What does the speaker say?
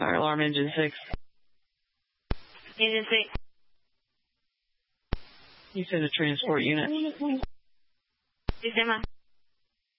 Fire alarm engine 6. Engine 6. You said a transport unit. Sistema.